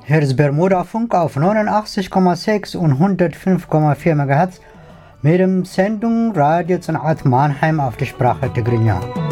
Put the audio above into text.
Hier ist Bermuda Funk auf 89,6 und 105,4 MHz mit dem Sendung Radio Zanat Mannheim auf der Sprache Tigrinya.